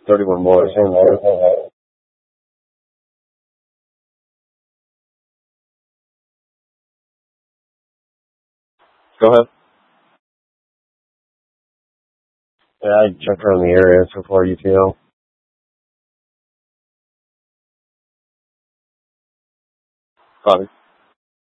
31 more. Go ahead. Yeah, I checked around the area so far, UTL. Copy.